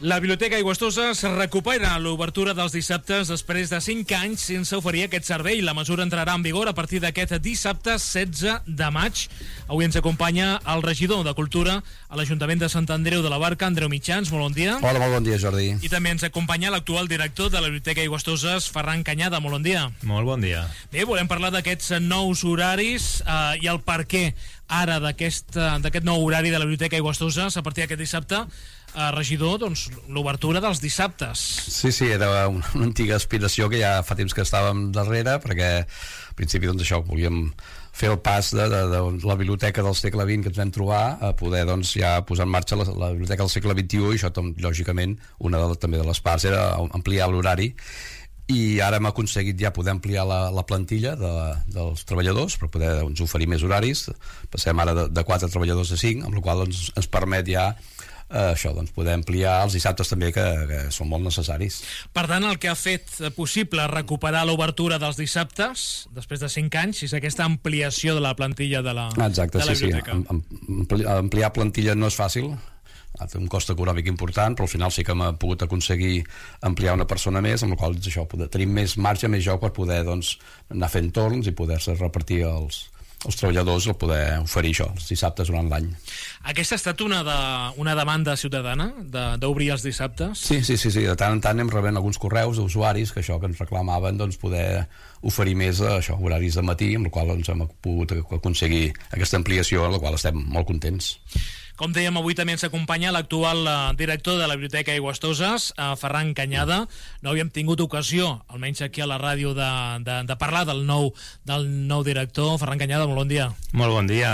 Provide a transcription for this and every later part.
La Biblioteca Aigüestosa es recupera l'obertura dels dissabtes després de 5 anys sense oferir aquest servei. La mesura entrarà en vigor a partir d'aquest dissabte 16 de maig. Avui ens acompanya el regidor de Cultura a l'Ajuntament de Sant Andreu de la Barca, Andreu Mitjans. Molt bon dia. Hola, molt bon dia, Jordi. I també ens acompanya l'actual director de la Biblioteca Aigüestosa, Ferran Canyada. Molt bon dia. Molt bon dia. Bé, volem parlar d'aquests nous horaris i el per què ara d'aquest nou horari de la Biblioteca Aigüestosa a partir d'aquest dissabte. Regidor, doncs, l'obertura dels dissabtes. Sí, era una antiga aspiració que ja fa temps que estàvem darrere, perquè al principi doncs això, volíem fer el pas de la biblioteca del segle XX que ens vam trobar a poder doncs ja posar en marxa la biblioteca del segle XXI, i això lògicament una també de les parts era ampliar l'horari, i ara hem aconseguit ja poder ampliar la plantilla dels treballadors per poder doncs, oferir més horaris. Passem ara de 4 treballadors a 5, amb la qual cosa ens permet ja doncs, poder ampliar els dissabtes també, que són molt necessaris. Per tant, el que ha fet possible recuperar l'obertura dels dissabtes després de 5 anys és aquesta ampliació de la plantilla de la biblioteca. Sí. Ampliar plantilla no és fàcil, té un cost econòmic important, però al final sí que hem pogut aconseguir ampliar una persona més, amb la qual això, tenim més marge, més joc per poder doncs, anar fent torns i poder-se repartir els treballadors, el poder oferir això els dissabtes durant l'any. Aquesta ha estat una demanda ciutadana d'obrir els dissabtes? Sí, de tant en tant anem rebent alguns correus d'usuaris que ens reclamaven doncs, poder oferir més horaris de matí, amb la qual doncs, hem pogut aconseguir aquesta ampliació, amb la qual estem molt contents. Com dèiem, avui també ens acompanya l'actual director de la Biblioteca Aigüestoses, Ferran Canyada. No havíem tingut ocasió, almenys aquí a la ràdio, de parlar del nou director. Ferran Canyada, molt bon dia. Molt bon dia.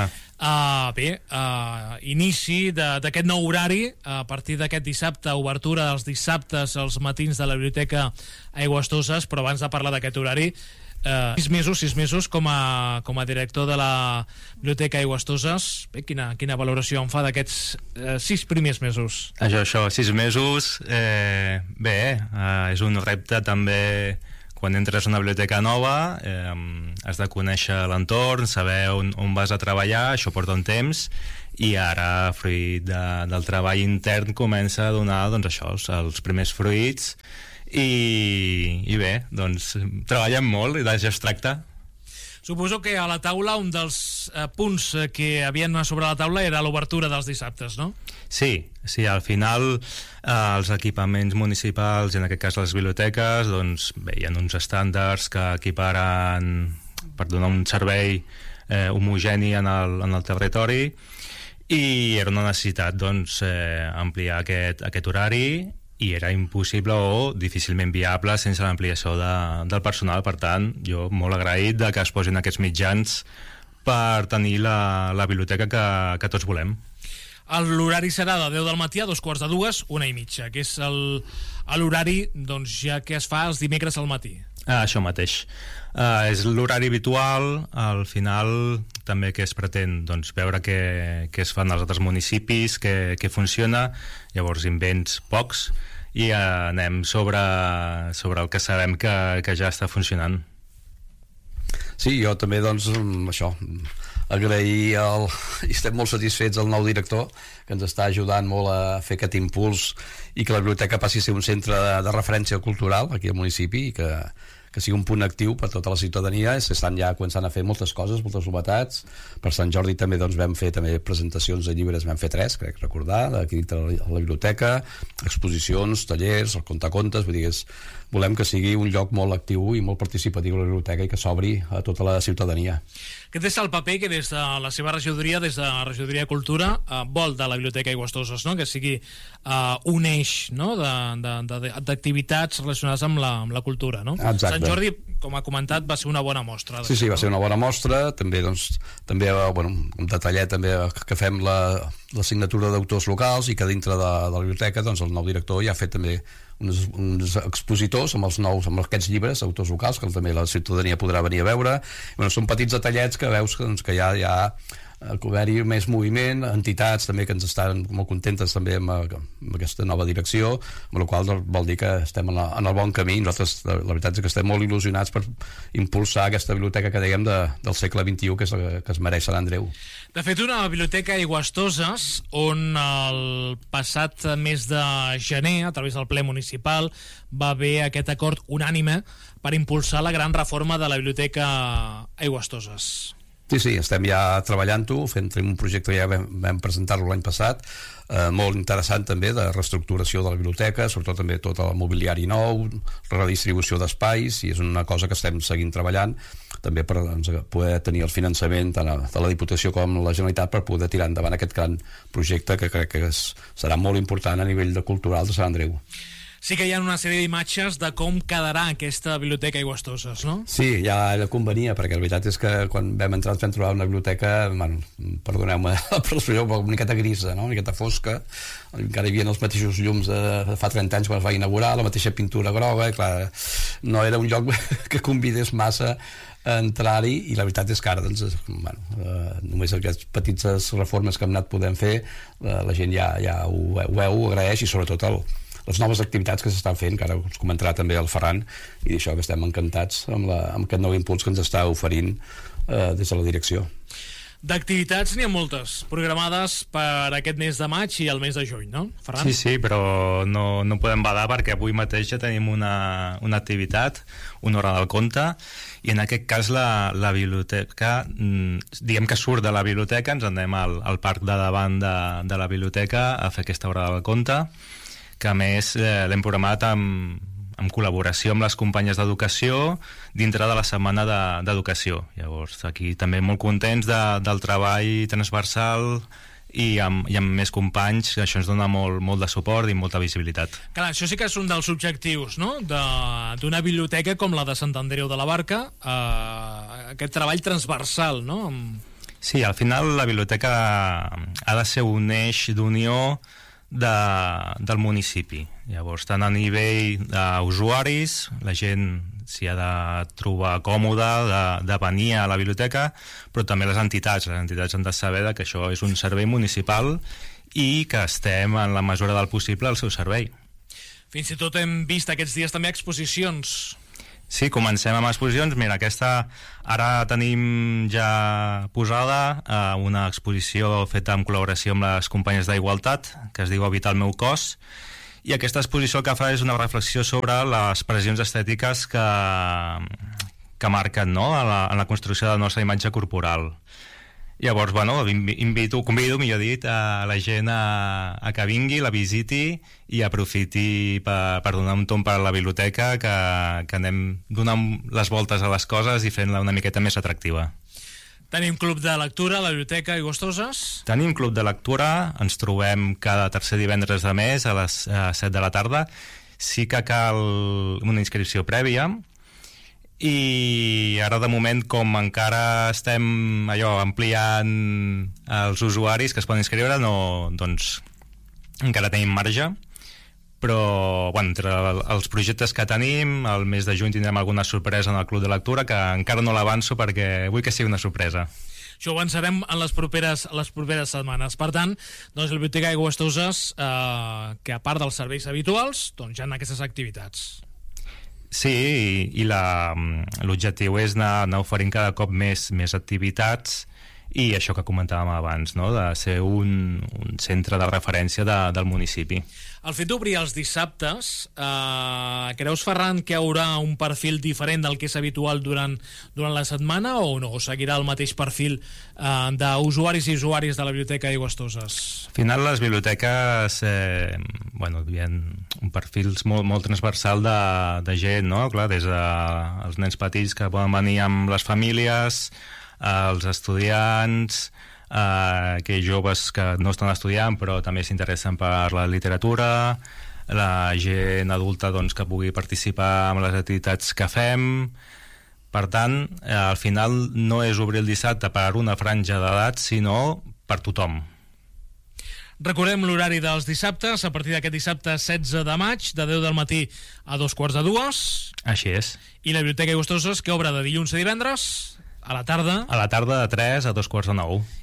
Inici d'aquest nou horari a partir d'aquest dissabte, obertura dels dissabtes als matins de la Biblioteca Aigüestoses, però abans de parlar d'aquest horari, 6 mesos com a director de la Biblioteca Aigüestoses. Bé, quina valoració en fa d'aquests 6 primers mesos? Això, 6 mesos, és un repte també. Quan entres a una biblioteca nova has de conèixer l'entorn, saber on vas a treballar, això porta un temps, i ara, fruit del treball intern, comença a donar doncs, els primers fruits. I bé, doncs treballem molt i d'això es tracta. Suposo que a la taula un dels punts que havien sobre la taula era l'obertura dels dissabtes, no? Sí, al final els equipaments municipals, i en aquest cas les biblioteques, doncs bé, hi ha uns estàndards que equiparen per donar un servei homogeni en el territori, i era una necessitat doncs, ampliar aquest horari, i era impossible o difícilment viable sense l'ampliació del personal. Per tant, jo molt agraït de que es posin aquests mitjans per tenir la biblioteca que tots volem. L'horari serà de 10 del matí a 2:45, 1:30, que és l'horari doncs, ja que es fa els dimecres al matí. Això mateix. És l'horari habitual. Al final també que es pretén doncs, veure què es fan als altres municipis, què funciona, llavors invents pocs i anem sobre el que sabem que ja està funcionant. Sí, jo també doncs això, agrair i estem molt satisfets del nou director, que ens està ajudant molt a fer aquest impuls i que la biblioteca passi a ser un centre de referència cultural aquí al municipi, i que sigui un punt actiu per tota la ciutadania. S'estan ja començant a fer moltes coses, moltes novetats. Per Sant Jordi també doncs, vam fer també presentacions de llibres, vam fer 3, crec recordar, aquí a la biblioteca, exposicions, tallers, el contacontes, vull dir que volem que sigui un lloc molt actiu i molt participatiu a la biblioteca i que s'obri a tota la ciutadania. Aquest és el paper que des de la seva regidoria, des de la regidoria de Cultura, vol de la Biblioteca Aigüestoses, no? Que sigui un eix, no? d'activitats relacionades amb la cultura, no? Exacte. Sant Jordi, com ha comentat, va ser una bona mostra. Sí, va ser una bona mostra. També un detallet també que fem la signatura d'autors locals, i que dintre de la biblioteca doncs, el nou director ja ha fet també uns expositors amb aquests llibres d'autors locals que també la ciutadania podrà venir a veure. Són petits detallets que veus que ja haver-hi més moviment, entitats també que ens estan molt contentes també amb aquesta nova direcció, amb la qual vol dir que estem en el bon camí. Nosaltres la veritat és que estem molt il·lusionats per impulsar aquesta biblioteca que dèiem del segle XXI, que és la que es mereix Sant Andreu. De fet, una biblioteca a Aigüestoses on el passat mes de gener, a través del ple municipal, va haver aquest acord unànime per impulsar la gran reforma de la biblioteca Aigüestoses. Sí, estem ja treballant-ho, fent un projecte que ja vam presentar-lo l'any passat, molt interessant també, de reestructuració de la biblioteca, sobretot també tot el mobiliari nou, redistribució d'espais, i és una cosa que estem seguint treballant, també per poder tenir el finançament tant de la Diputació com la Generalitat per poder tirar endavant aquest gran projecte que crec que serà molt important a nivell cultural de Sant Andreu. Sí que hi ha una sèrie d'imatges de com quedarà aquesta biblioteca Aigüestoses, no? Sí, ja convenia, perquè la veritat és que quan vam entrar ens vam trobar una biblioteca, bueno, perdoneu-me l'expressió, una miqueta grisa, no? Una miqueta fosca, encara hi havia els mateixos llums de fa 30 anys quan es va inaugurar, la mateixa pintura groga, i clar, no era un lloc que convidés massa a entrar-hi, i la veritat és que ara doncs, només aquestes petites reformes que hem anat podent fer, la gent ja ho veu, ho agraeix, i sobretot les noves activitats que s'estan fent, que ara us comentarà també el Ferran, i d'això que estem encantats amb aquest nou impuls que ens està oferint des de la direcció. D'activitats n'hi ha moltes programades per aquest mes de maig i el mes de juny, no, Ferran? Sí, però no podem badar perquè avui mateix ja tenim una activitat, una hora del conte, i en aquest cas la biblioteca, diguem que surt de la biblioteca, ens anem al parc de davant de la biblioteca a fer aquesta hora del conte, que a més l'hem programat en col·laboració amb les companyes d'educació dintre de la setmana d'educació. Llavors, aquí també molt contents del treball transversal i amb més companys, això ens dona molt de suport i molta visibilitat. Clar, això sí que és un dels objectius, no?, d'una biblioteca com la de Sant Andreu de la Barca, aquest treball transversal, no? Sí, al final la biblioteca ha de ser un eix d'unió del municipi. Llavors, tant a nivell d'usuaris, la gent s'hi ha de trobar còmoda de venir a la biblioteca, però també les entitats han de saber que això és un servei municipal i que estem en la mesura del possible al seu servei. Fins i tot hem vist aquests dies també exposicions. Sí, comencem amb exposicions. Mira, aquesta ara tenim ja posada una exposició feta en col·laboració amb les companyes d'Igualtat, que es diu Habitar el meu cos, i aquesta exposició el que fa és una reflexió sobre les pressions estètiques que marquen, no?, en la construcció de la nostra imatge corporal. Llavors, bueno, convido, millor dit, a la gent a que vingui, la visiti i aprofiti per donar un tomb per a la biblioteca, que anem donant les voltes a les coses i fent-la una miqueta més atractiva. Tenim club de lectura a la biblioteca Aigüestoses? Tenim club de lectura, ens trobem cada tercer divendres de mes a les 7 de la tarda. Sí que cal una inscripció prèvia, i ara de moment, com encara estem ampliant els usuaris que es poden inscriure, doncs encara tenim marge, però entre els projectes que tenim, al mes de juny tindrem alguna sorpresa en el club de lectura, que encara no l'avanço perquè vull que sigui una sorpresa. Això ho avançarem en les properes setmanes. Per tant, doncs la Biblioteca Aigüestoses, que a part dels serveis habituals, doncs ja en aquestes activitats. Sí, i l'objectiu és anar oferint cada cop més activitats, i això que comentàvem abans, no?, de ser un centre de referència del municipi. El fet d'obrir els dissabtes, creus, Ferran, que hi haurà un perfil diferent del que és habitual durant la setmana, o no? O seguirà el mateix perfil d'usuaris i usuàries de la Biblioteca Aigüestoses? Al final, les biblioteques hi ha un perfil molt transversal de gent, no? Clar, des dels nens petits que poden venir amb les famílies, els estudiants, aquells joves que no estan estudiant però també s'interessen per la literatura, la gent adulta que pugui participar en les activitats que fem. Per tant, al final no és obrir el dissabte per una franja d'edat, sinó per tothom. Recordem l'horari dels dissabtes, a partir d'aquest dissabte 16 de maig, de 10 del matí a 2:45. Així és. I la Biblioteca Aigüestoses, que obre de dilluns a divendres, a la tarda. A la tarda de 3 a 2:45.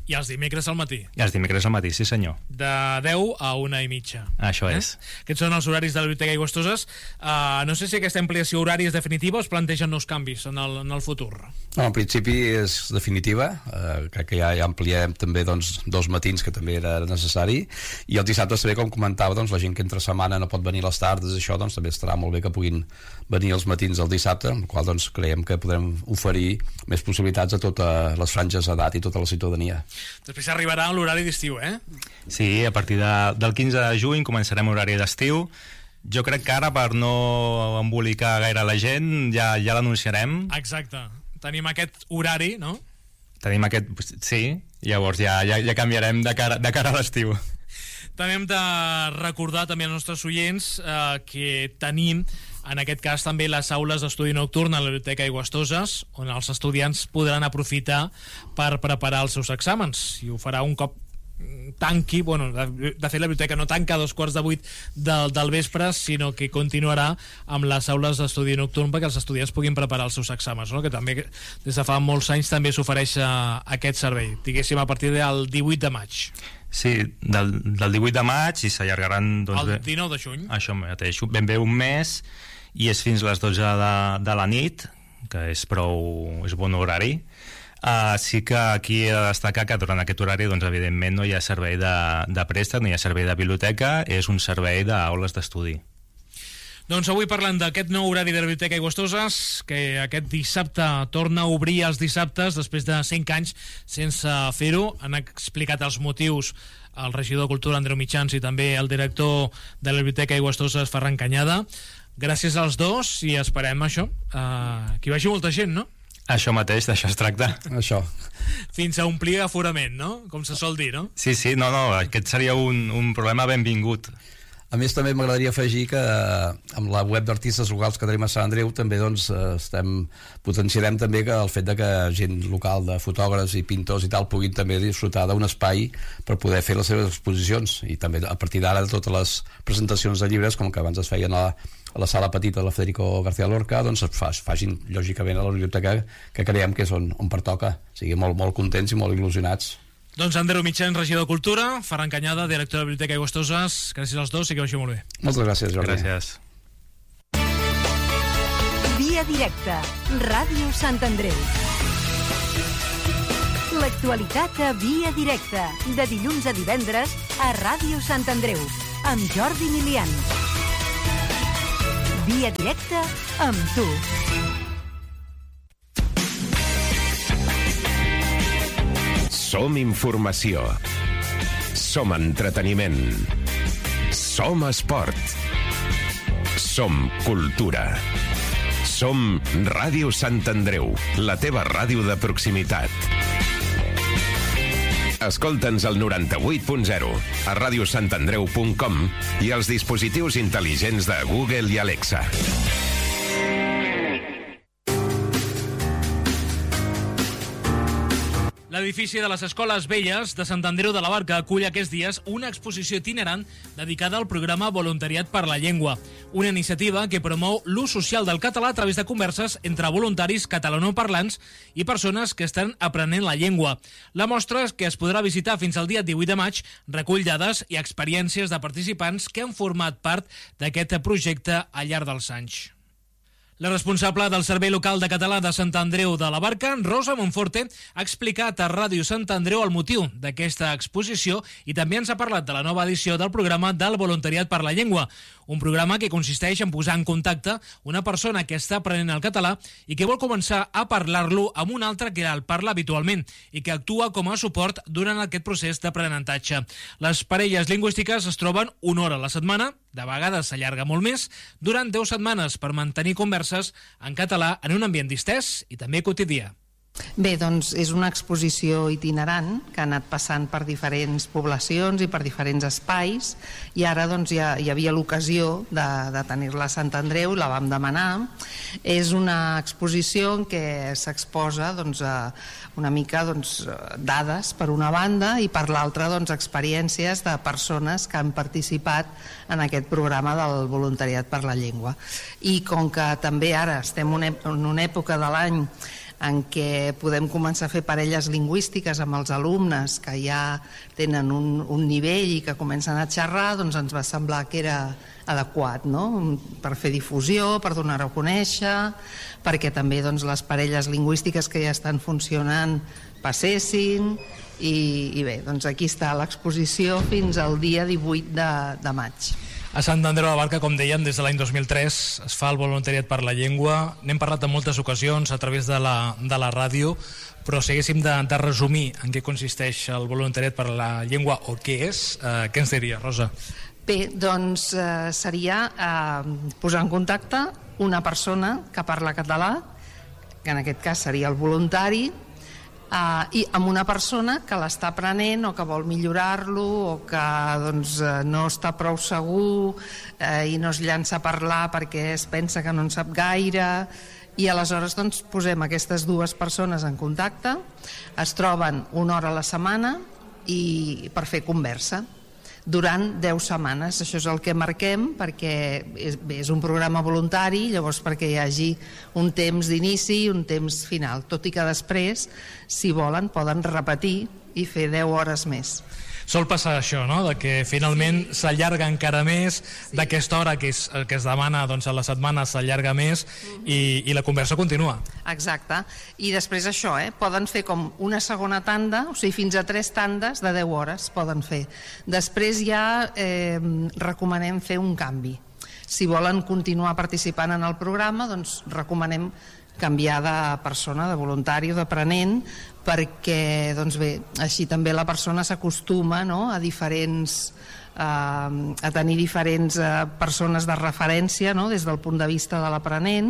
I els dimecres al matí. I els dimecres al matí, sí senyor. De 10 a 1:30. Això és. Aquests són els horaris de la Biblioteca Aigües-Toses. No sé si aquesta ampliació horària és definitiva o es plantegen nous canvis en el futur. No, en principi és definitiva. Crec que ja ampliem també doncs, 2 matins, que també era necessari, i els dissabtes també, com comentava, doncs, la gent que entre setmana no pot venir a les tardes, això doncs, també estarà molt bé que puguin venir els matins del dissabte, amb el qual doncs, creiem que podrem oferir més possibilitats a totes les franges d'edat i tota la ciutadania. Després arribarà l'horari d'estiu, Sí, a partir del 15 de juny començarem horari d'estiu. Jo crec que ara, per no embolicar gaire la gent, ja l'anunciarem. Exacte. Tenim aquest horari, no? Tenim aquest... Sí, llavors ja canviarem de cara a l'estiu. També hem de recordar també als nostres oients que tenim, en aquest cas, també les aules d'estudi nocturn a la Biblioteca Aigües-Toses, on els estudiants podran aprofitar per preparar els seus exàmens, i ho farà un cop tanqui, de fet la biblioteca no tanca a 7:45 del vespre, sinó que continuarà amb les aules d'estudi nocturn perquè els estudiants puguin preparar els seus exàmens, no? Que també des de fa molts anys també s'ofereix aquest servei, diguéssim a partir del 18 de maig. Sí, del 18 de maig, i s'allargaran el 19 de juny. Això mateix, ben bé un mes, i és fins les 12 de la nit, que és bon horari. Sí que aquí he de destacar que durant aquest horari, doncs, evidentment, no hi ha servei de préstec, no hi ha servei de biblioteca, és un servei d'aules d'estudi. Doncs avui parlant d'aquest nou horari de la Biblioteca Aigües-Toses, que aquest dissabte torna a obrir els dissabtes després de 5 anys sense fer-ho. Han explicat els motius el regidor de Cultura, Andreu Mitjans, i també el director de la Biblioteca Aigües-Toses, Ferran Canyada. Gràcies als dos, i esperem això, que hi vagi molta gent, no? Això mateix, d'això es tracta. Això. Fins a omplir aforament, no? Com se sol dir, no? Sí, no, aquest seria un problema benvingut. A més, també m'agradaria afegir que amb la web d'artistes locals que tenim a Sant Andreu també doncs, potenciarem també que el fet de que gent local de fotògrafs i pintors i tal puguin també disfrutar d'un espai per poder fer les seves exposicions, i també a partir d'ara totes les presentacions de llibres, com que abans es feien a la sala petita de la Federico García Lorca, doncs es facin lògicament a la biblioteca, que creiem que és on pertoca. O sigui, molt contents i molt il·lusionats. Doncs Andreu Mitjans, regidor de Cultura, Ferran Canyada, director de la Biblioteca Aigües-Toses, gràcies als dos i que vagi molt bé. Moltes gràcies, Jordi. Gràcies. Via directa, Ràdio Sant Andreu. L'actualitat a Via directa, de dilluns a divendres a Ràdio Sant Andreu, amb Jordi Milian. Via directa amb tu. Som informació. Som entreteniment. Som esport. Som cultura. Som Ràdio Sant Andreu, la teva ràdio de proximitat. Escolta'ns al 98.0, a radiosantandreu.com i als dispositius intel·ligents de Google i Alexa. L'edifici de les Escoles Velles de Sant Andreu de la Barca acull aquests dies una exposició itinerant dedicada al programa Voluntariat per la Llengua, una iniciativa que promou l'ús social del català a través de converses entre voluntaris catalanoparlants i persones que estan aprenent la llengua. La mostra, que es podrà visitar fins al dia 18 de maig, recull dades i experiències de participants que han format part d'aquest projecte al llarg dels anys. La responsable del Servei Local de Català de Sant Andreu de la Barca, Rosa Monforte, ha explicat a Ràdio Sant Andreu el motiu d'aquesta exposició i també ens ha parlat de la nova edició del programa del Voluntariat per la Llengua, un programa que consisteix en posar en contacte una persona que està aprenent el català i que vol començar a parlar-lo amb un altre que el parla habitualment i que actua com a suport durant aquest procés d'aprenentatge. Les parelles lingüístiques es troben una hora a la setmana, de vegades s'allarga molt més, durant 10 setmanes per mantenir converses en català en un ambient distès i també quotidià. Bé, doncs és una exposició itinerant que ha anat passant per diferents poblacions i per diferents espais, i ara doncs hi havia l'ocasió de tenir-la a Sant Andreu, la vam demanar. És una exposició en què s'exposa una mica dades per una banda i per l'altra experiències de persones que han participat en aquest programa del Voluntariat per la Llengua. I com que també ara estem en una època de l'any en què podem començar a fer parelles lingüístiques amb els alumnes que ja tenen un nivell i que comencen a xerrar, doncs ens va semblar que era adequat, no? Per fer difusió, per donar-ho a conèixer, perquè també doncs, les parelles lingüístiques que ja estan funcionant passessin, i bé, doncs aquí està l'exposició fins al dia 18 de maig. A Sant Andreu de la Barca, com dèiem, des de l'any 2003 es fa el voluntariat per la llengua. N'hem parlat en moltes ocasions a través de la ràdio, però si haguéssim de resumir en què consisteix el voluntariat per la llengua o què és, què ens diria, Rosa? Bé, doncs seria posar en contacte una persona que parla català, que en aquest cas seria el voluntari, i amb una persona que l'està aprenent o que vol millorar-lo o que doncs, no està prou segur i no es llança a parlar perquè es pensa que no en sap gaire, i aleshores doncs, posem aquestes dues persones en contacte, es troben una hora a la setmana i per fer conversa durant 10 setmanes. Això és el que marquem perquè és un programa voluntari, llavors perquè hi hagi un temps d'inici i un temps final, tot i que després, si volen, poden repetir i fer 10 hores més. Sol passar això, no?, de que finalment s'allarga encara més, d'aquesta hora que es demana doncs, a la setmana s'allarga més i la conversa continua. Exacte, i després això, poden fer com una segona tanda, o sigui, fins a 3 tandes de 10 hores poden fer. Després ja recomanem fer un canvi. Si volen continuar participant en el programa, doncs recomanem canviar de persona, de voluntari o d'aprenent, perquè doncs bé, així també la persona s'acostuma, no?, a tenir diferents persones de referència, no?, des del punt de vista de l'aprenent,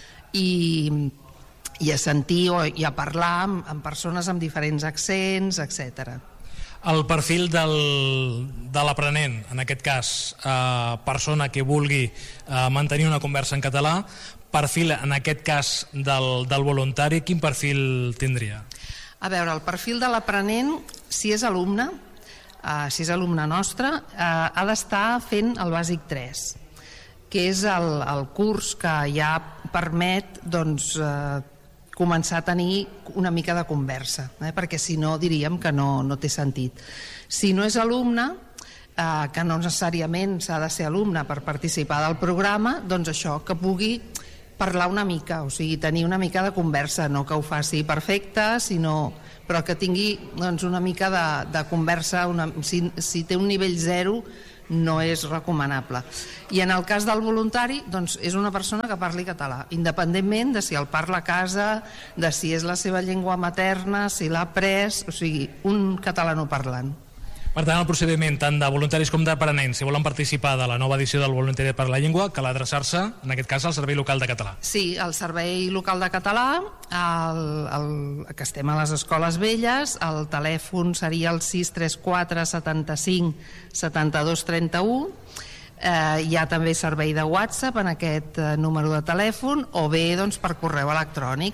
i a sentir i a parlar amb persones amb diferents accents, etc. El perfil de l'aprenent, en aquest cas, persona que vulgui mantenir una conversa en català, perfil, en aquest cas, del voluntari, quin perfil tindria? A veure, el perfil de l'aprenent, si és alumne nostre, ha d'estar fent el bàsic 3, que és el curs que ja permet doncs, començar a tenir una mica de conversa, perquè si no diríem que no té sentit. Si no és alumne, que no necessàriament s'ha de ser alumne per participar del programa, doncs això, que pugui parlar una mica, o sigui, tenir una mica de conversa, no que ho faci perfecte, però que tingui doncs, una mica de conversa, si té un nivell 0 no és recomanable. I en el cas del voluntari, doncs, és una persona que parli català, independentment de si el parla a casa, de si és la seva llengua materna, si l'ha après, o sigui, un catalanoparlant. Per tant, el procediment tant de voluntaris com d'aprenents, si volen participar de la nova edició del Voluntariat per la Llengua, cal adreçar-se, en aquest cas, al Servei Local de Català. Sí, al Servei Local de Català, que estem a les Escoles Velles, el telèfon seria el 634 75 72 31, hi ha també servei de WhatsApp en aquest número de telèfon, o bé doncs, per correu electrònic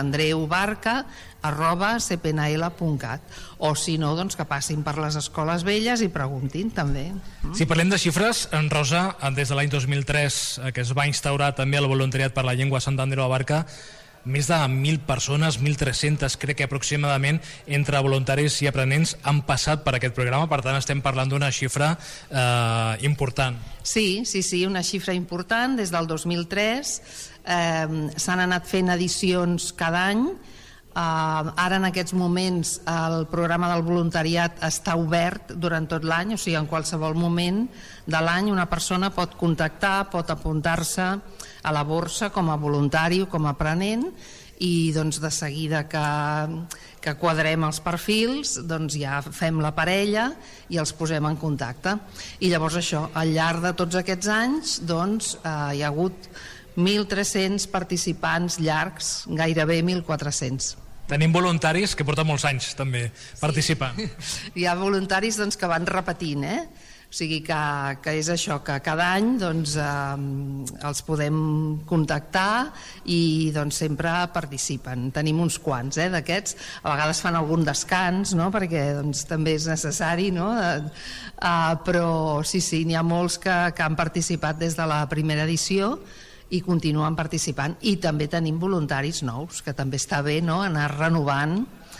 santandreubarca@cpnl.cat, o si no, doncs, que passin per les Escoles Velles i preguntin també. Si parlem de xifres, en Rosa, des de l'any 2003 que es va instaurar també el voluntariat per la llengua a Sant Andreu de la Barca, més de 1.000 persones, 1.300 crec que aproximadament, entre voluntaris i aprenents han passat per aquest programa, per tant estem parlant d'una xifra important. Sí, una xifra important. Des del 2003 s'han anat fent edicions cada any. Ara en aquests moments el programa del voluntariat està obert durant tot l'any, o sigui, en qualsevol moment de l'any una persona pot contactar, pot apuntar-se a la borsa com a voluntari o com a aprenent, i doncs de seguida que quadrem els perfils, doncs ja fem la parella i els posem en contacte. I llavors això, al llarg de tots aquests anys doncs hi ha hagut 1.300 participants llargs, gairebé 1.400. Tenim voluntaris que porten molts anys també participant. Hi ha voluntaris doncs, que van repetint, O sigui que és això, que cada any doncs, els podem contactar i doncs, sempre participen. Tenim uns quants d'aquests, a vegades fan algun descans, no? Perquè doncs, també és necessari, no? Però sí, n'hi ha molts que han participat des de la primera edició i continuen participant. I també tenim voluntaris nous, que també està bé, no?, anar renovant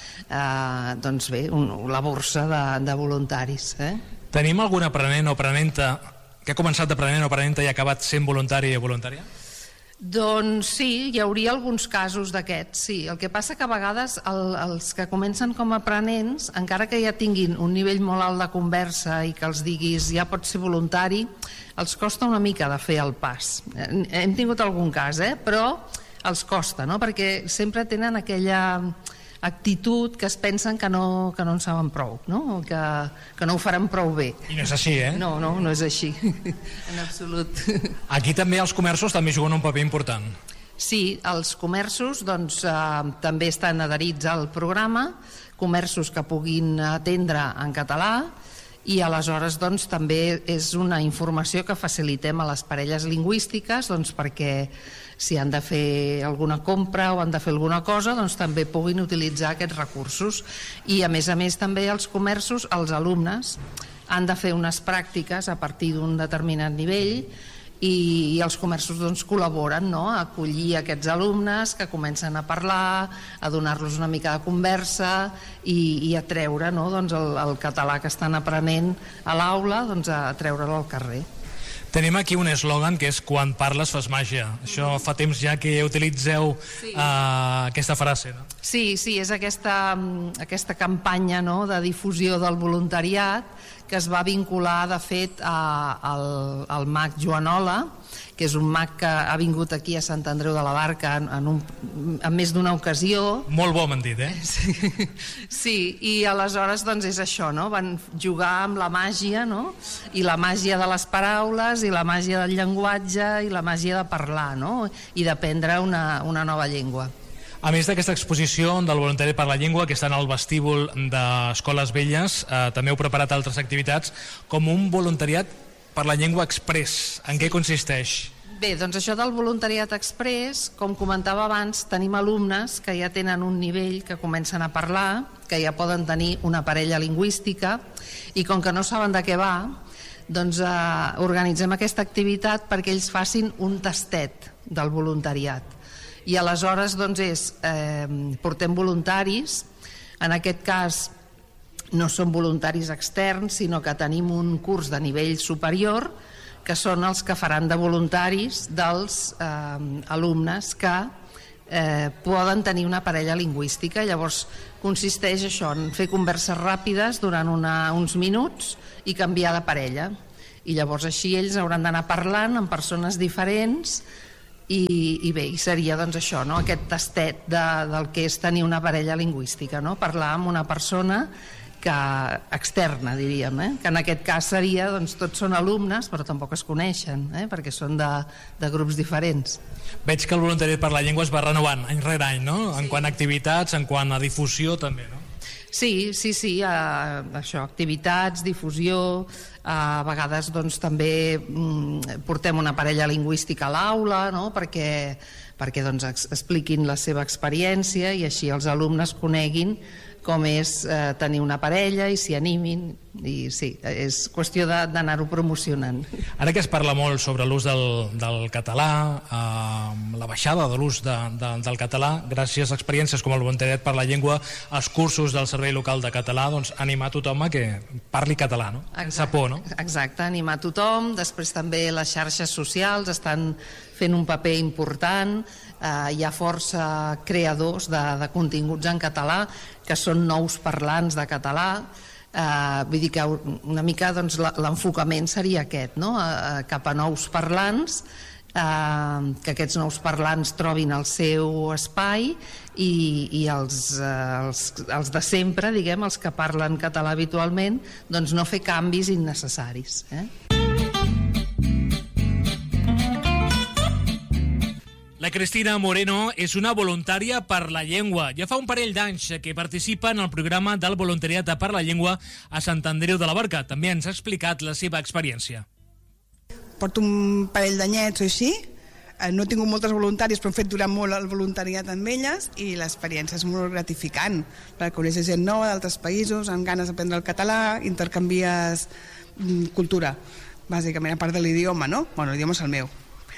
doncs bé, la borsa de voluntaris. Tenim algun aprenent o aprenenta que ha començat d'aprenent o aprenenta i ha acabat sent voluntari o voluntària? Doncs sí, hi hauria alguns casos d'aquests, sí. El que passa que a vegades els que comencen com a aprenents, encara que ja tinguin un nivell molt alt de conversa i que els diguis ja pots ser voluntari, els costa una mica de fer el pas. Hem tingut algun cas, però els costa, no? Perquè sempre tenen aquella actitud que es pensen que no en saben prou, no? Que no ho faran prou bé. I no és així, No és així, en absolut. Aquí també els comerços també juguen un paper important. Sí, els comerços doncs, també estan adherits al programa, comerços que puguin atendre en català, i aleshores doncs, també és una informació que facilitem a les parelles lingüístiques doncs, perquè si han de fer alguna compra o han de fer alguna cosa doncs, també puguin utilitzar aquests recursos. I a més també els comerços, els alumnes han de fer unes pràctiques a partir d'un determinat nivell i els comerços doncs, col·laboren, no?, a acollir aquests alumnes que comencen a parlar, a donar-los una mica de conversa i a treure, no?, doncs, el català que estan aprenent a l'aula, doncs, a treure'l al carrer. Tenim aquí un eslògan que és quan parles fas màgia. Això fa temps ja que utilitzeu aquesta frase, no? Sí, és aquesta campanya, no?, de difusió del voluntariat que es va vincular, de fet, al mag Joanola, que és un mag que ha vingut aquí a Sant Andreu de la Barca en més d'una ocasió. Molt bo, m'han dit, Sí, i aleshores doncs és això, no? Van jugar amb la màgia, no? I la màgia de les paraules, i la màgia del llenguatge, i la màgia de parlar, no? I d'aprendre una nova llengua. A més d'aquesta exposició del voluntari per la llengua, que està en el vestíbul d'Escoles Velles, també heu preparat altres activitats, com un voluntariat per la llengua express. En què consisteix? Bé, doncs això del voluntariat express, com comentava abans, tenim alumnes que ja tenen un nivell, que comencen a parlar, que ja poden tenir una parella lingüística, i com que no saben de què va, doncs organitzem aquesta activitat perquè ells facin un tastet del voluntariat. I aleshores doncs portem voluntaris, en aquest cas no són voluntaris externs, sinó que tenim un curs de nivell superior, que són els que faran de voluntaris dels alumnes que poden tenir una parella lingüística. Llavors consisteix això, en fer converses ràpides durant uns minuts i canviar de parella. I llavors així ells hauran d'anar parlant amb persones diferents i bé, seria doncs això, no? Aquest tastet del que és tenir una parella lingüística, no? Parlar amb una persona externa, diríem, que en aquest cas seria, doncs tots són alumnes però tampoc es coneixen, perquè són de grups diferents. Veig que el voluntariat per la llengua es va renovant any rere any, no? En quant a activitats, en quant a difusió també, no? Sí, això, activitats, difusió, a vegades doncs, també portem una parella lingüística a l'aula, no? perquè doncs, expliquin la seva experiència i així els alumnes coneguin com és tenir una parella i s'hi animin, i sí, és qüestió d'anar-ho promocionant. Ara que es parla molt sobre l'ús del català, la baixada de l'ús del català, gràcies a experiències com el voluntariat per la llengua, els cursos del Servei Local de Català, doncs animar tothom a que parli català, no? Sense por, no? Exacte, animar tothom. Després també les xarxes socials estan fent un paper important, hi ha força creadors de continguts en català que són nous parlants de català, vull dir que una mica doncs, l'enfocament seria aquest, no? Cap a nous parlants, que aquests nous parlants trobin el seu espai i els de sempre, diguem, els que parlen català habitualment, doncs no fer canvis innecessaris. La Cristina Moreno és una voluntària per la llengua. Ja fa un parell d'anys que participa en el programa del voluntariat per la llengua a Sant Andreu de la Barca. També ens ha explicat la seva experiència. Porto un parell d'anyets o així. No he tingut moltes voluntàries, però hem fet durar molt el voluntariat amb elles i l'experiència és molt gratificant, perquè coneixes gent nova d'altres països, amb ganes d'aprendre el català, intercanvies cultura, bàsicament, a part de l'idioma, no? Bueno, l'idioma és el meu.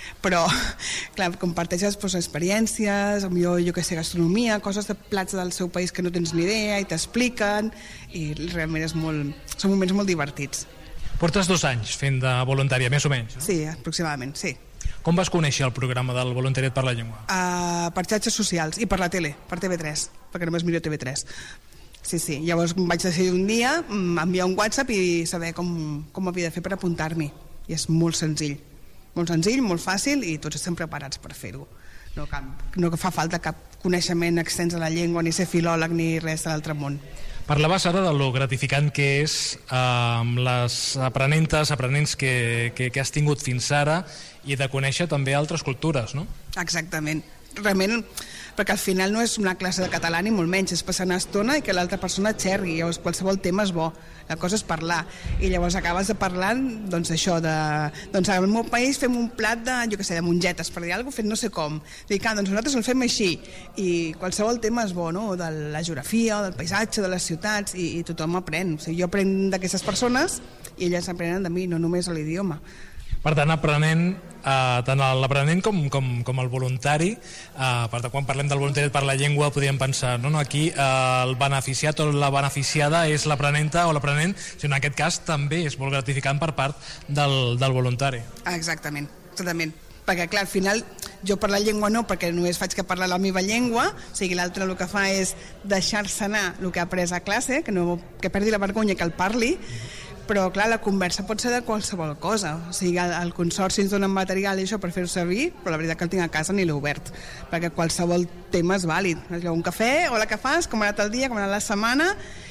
però clar, comparteixes experiències, potser jo que sé, gastronomia, coses de plats del seu país que no tens ni idea i t'expliquen, i realment són moments molt divertits. Portes 2 anys fent de voluntària, més o menys, no? Sí, aproximadament, sí. Com vas conèixer el programa del Voluntariat per la Llengua? Per xarxes socials i per la tele, per TV3, perquè només miro TV3. Sí. Llavors vaig decidir un dia enviar un WhatsApp i saber com havia de fer per apuntar-m'hi. I és molt senzill, molt fàcil, i tots estem preparats per fer-ho. No fa falta cap coneixement extens de la llengua, ni ser filòleg, ni res de l'altre món. Parlaves ara de lo gratificant que és amb les aprenents que has tingut fins ara i de conèixer també altres cultures, no? Exactament. Realment, perquè al final no és una classe de català ni molt menys, és passar una estona i que l'altra persona xerri, llavors qualsevol tema és bo, la cosa és parlar, i llavors acabes de parlar doncs això, doncs al meu país fem un plat de, jo què sé, de mongetes, per dir alguna cosa fet no sé com, doncs nosaltres el fem així, i qualsevol tema és bo, no? De la geografia, del paisatge, de les ciutats, i tothom aprèn, o sigui, jo aprenc d'aquestes persones i elles aprenen de mi, no només l'idioma. Per tant, tant l'aprenent com el voluntari, per tant, quan parlem del voluntariat per la llengua podríem pensar, no, aquí el beneficiat o la beneficiada és l'aprenenta o l'aprenent, sinó en aquest cas també és molt gratificant per part del voluntari. Exactament. Perquè clar, al final jo per la llengua no, perquè només faig que parlar la meva llengua, o sigui, l'altre el que fa és deixar-se anar el que ha après a classe, que perdi la vergonya que el parli, però clar, la conversa pot ser de qualsevol cosa, o sigui, el consorci ens dona material i això per fer-ho servir, però la veritat que el tinc a casa ni l'he obert, perquè qualsevol tema és vàlid. Un cafè, hola, què fas, com ha anat el dia, com ha anat la setmana,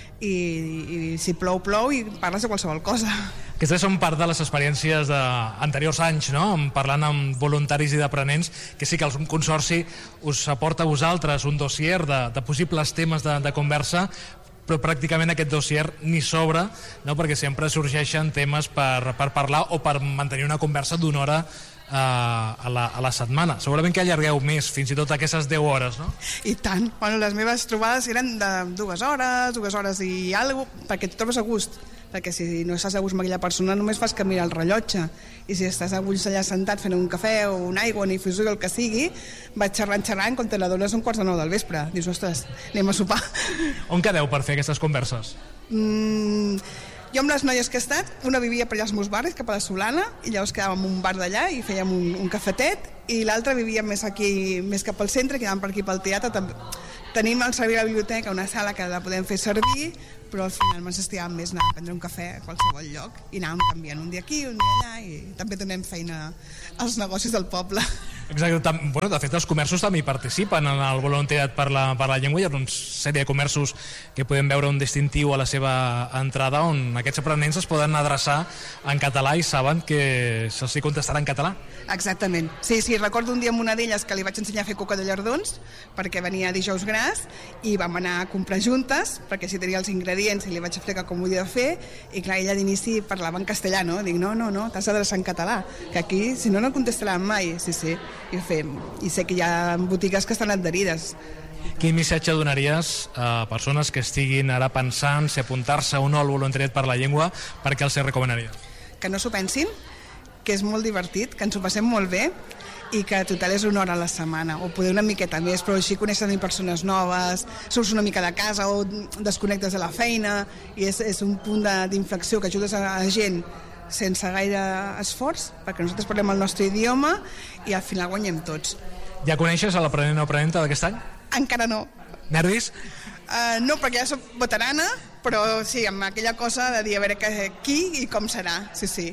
i si plou i parles de qualsevol cosa. Aquestes són part de les experiències d'anteriors anys, no? Parlant amb voluntaris i d'aprenents, que sí que el consorci us aporta a vosaltres un dossier de possibles temes de conversa, però pràcticament aquest dossier ni s'obre, no? Perquè sempre sorgeixen temes per parlar o per mantenir una conversa d'una hora a la setmana. Segurament que allargueu més, fins i tot aquestes 10 hores, no? I tant. Bueno, les meves trobades eren de 2 hores i alguna cosa, perquè et trobes a gust. Perquè si no estàs a gust amb aquella persona només fas que mirar el rellotge, i si estàs a gust allà sentat fent un cafè o una aigua, ni infusió, el que sigui, vaig xerrant quan te n'adones un 8:45 del vespre, dius, ostres, anem a sopar. On quedeu per fer aquestes converses? Jo amb les noies que he estat, una vivia per allà als meus barris, cap a la Solana, i llavors quedàvem en un bar d'allà i fèiem un cafetet, i l'altra vivia més cap al centre, quedàvem per aquí pel teatre. Tenim al servei de la biblioteca una sala que la podem fer servir, però al final ens estiràvem més anar a prendre un cafè a qualsevol lloc i anàvem canviant un dia aquí, un dia allà, i també donem feina als negocis del poble. Exacte. Bueno, de fet, els comerços també hi participen en el voluntariat per la llengua. Hi ha una sèrie de comerços que podem veure un distintiu a la seva entrada on aquests aprenents es poden adreçar en català i saben que se'ls contestarà en català. Exactament. Sí, recordo un dia amb una d'elles que li vaig ensenyar a fer coca de llardons perquè venia dijous gras i vam anar a comprar juntes perquè si tenia els ingredients i li vaig explicar com ho havia de fer, i clar, ella d'inici parlava en castellà, no? Dic, no, t'has d'adreçar en català, que aquí si no contestaran mai. Sí, i ho fem. I sé que hi ha botigues que estan adherides. Quin missatge donaries a persones que estiguin ara pensant si apuntar-se o no al voluntariat per la llengua, perquè els recomanaries? Que no s'ho pensin, que és molt divertit, que ens ho passem molt bé i que total és una hora a la setmana, o poder una miqueta més, però així coneixes persones noves, surts una mica de casa o desconnectes de la feina, i és un punt d'inflexió que ajudes a la gent sense gaire esforç, perquè nosaltres parlem el nostre idioma i al final guanyem tots. Ja coneixes l'aprenent o aprenenta d'aquest any? Encara no. Nervis? No, perquè ja soc veterana, però sí, amb aquella cosa de dir a veure qui i com serà, sí.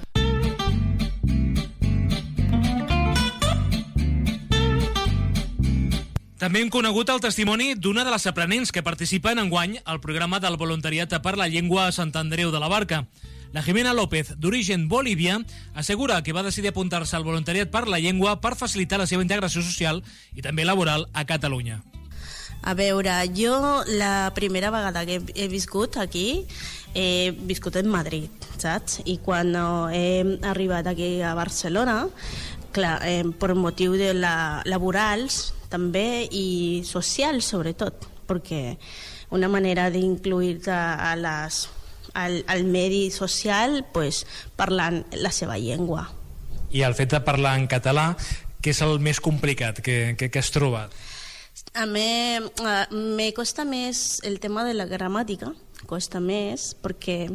També hem conegut el testimoni d'una de les aprenents que participen enguany al programa del voluntariat per la llengua a Sant Andreu de la Barca. La Jimena López, d'origen bolivià, assegura que va decidir apuntar-se al voluntariat per la llengua per facilitar la seva integració social i també laboral a Catalunya. A veure, jo la primera vegada que he viscut aquí he viscut en Madrid, saps? I quan he arribat aquí a Barcelona, clar, per motiu de laborals també i socials sobretot, perquè una manera d'incluir-te al medi social, pues, parlant la seva llengua. i el fet de parlar en català, què és el més complicat que has trobat? A mi me costa més el tema de la gramàtica, costa més perquè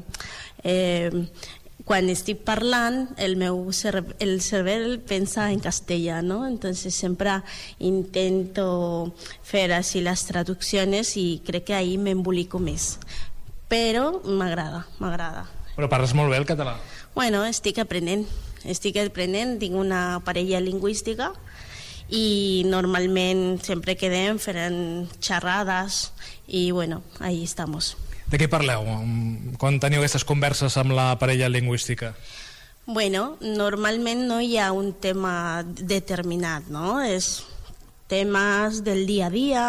quan estic parlant el cervell pensa en castellà, ¿no? Entonces siempre intento fer así las traducciones y crec que ahí me embolico més, però m'agrada. Però parles molt bé el català. Bueno, estic aprenent, tinc una parella lingüística i normalment sempre quedem fent xerrades i bueno, ahí estamos. De què parleu quan teniu aquestes converses amb la parella lingüística? Bueno, normalment no hi ha un tema determinat, no? És temes del dia a dia,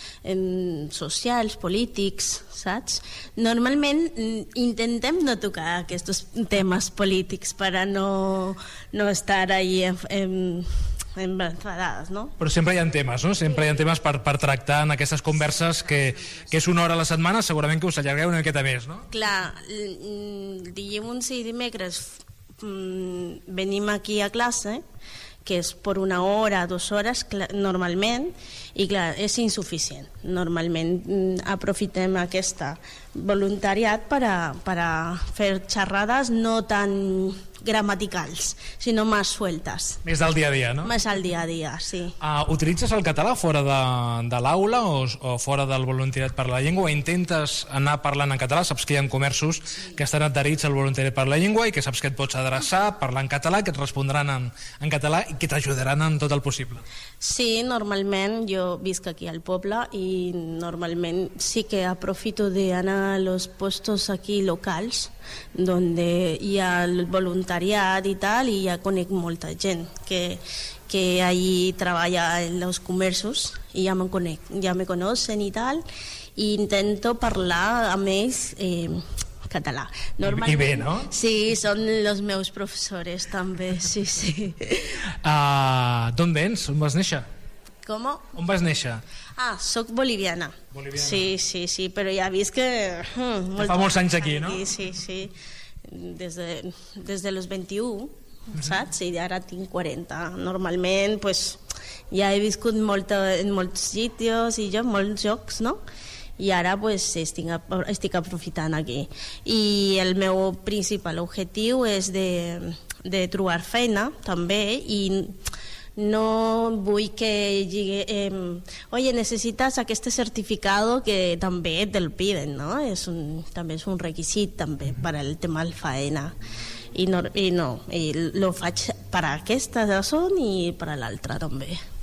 socials, polítics, saps? Normalment intentem no tocar aquests temes polítics per a no estar ahí enfadades, no? Però sempre hi ha temes, no? Sempre hi ha temes per tractar en aquestes converses que és una hora a la setmana, segurament que us allargueu una miqueta més, no? Clar, dilluns i dimecres venim aquí a classe, que és per 1 hora, 2 hores normalment, i clar, és insuficient. Normalment aprofitem aquesta voluntariat per a fer xerrades no tan gramaticals, sinó més sueltes. Més del dia a dia, no? Més al dia a dia, sí. Utilitzes el català fora de l'aula o fora del voluntariat per la llengua? Intentes anar parlant en català? Saps que hi ha comerços que estan adherits al voluntariat per la llengua i que saps que et pots adreçar, parlar en català, que et respondran en català i que t'ajudaran en tot el possible. Sí, normalment jo visc aquí al poble i normalment sí que aprofito d'anar a los puestos aquí locals donde hi ha el voluntariat i tal, i ja conec molta gent que allí treballa en los comerços i ja me conocen i tal, i intento parlar amb ells català. I bé, no? Sí, són els meus professors també, sí. D'on vens? On vas néixer? Com? On vas néixer? Soc boliviana. Sí, però ja vist que... fa molts anys aquí, no? Sí. Des de los 21, saps? I ara tinc 40. Normalment, pues, ja he viscut en molts sitios i molts jocs, no? I ara pues, estic aprofitant aquí. I el meu principal objectiu és de trobar feina, també, i no vull que llegue, oye, necesitas este certificado, que també te'l piden, no? També és un requisit també per al tema de faena. I lo faig per a aquesta razó i per a l'altra també.